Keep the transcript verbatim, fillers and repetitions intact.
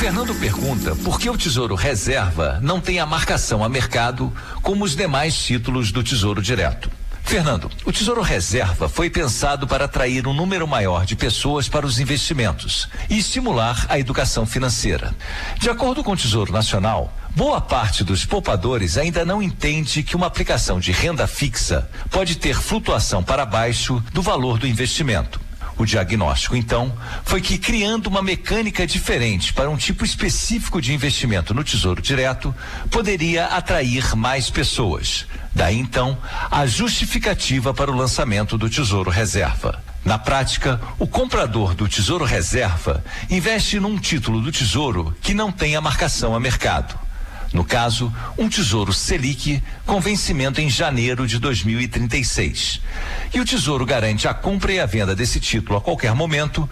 Fernando pergunta por que o Tesouro Reserva não tem a marcação a mercado como os demais títulos do Tesouro Direto. Fernando, o Tesouro Reserva foi pensado para atrair um número maior de pessoas para os investimentos e estimular a educação financeira. De acordo com o Tesouro Nacional, boa parte dos poupadores ainda não entende que uma aplicação de renda fixa pode ter flutuação para baixo do valor do investimento. O diagnóstico, então, foi que criando uma mecânica diferente para um tipo específico de investimento no Tesouro Direto, poderia atrair mais pessoas. Daí, então, a justificativa para o lançamento do Tesouro Reserva. Na prática, o comprador do Tesouro Reserva investe num título do Tesouro que não tem a marcação a mercado. No caso, um Tesouro Selic com vencimento em janeiro de dois mil e trinta e seis. E o Tesouro garante a compra e a venda desse título a qualquer momento,